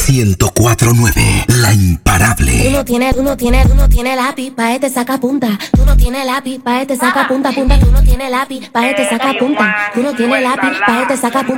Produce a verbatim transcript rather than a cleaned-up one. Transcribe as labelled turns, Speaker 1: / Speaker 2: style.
Speaker 1: ciento cuatro punto nueve, la imparable.
Speaker 2: Tú no tienes, tú no tienes, tú no tienes lápiz, pa' este saca punta. Tú no tienes lápiz, pa' este saca punta, punta. Tú no tienes lápiz, pa' este saca punta. Tú no tienes lápiz, pa' este saca punta.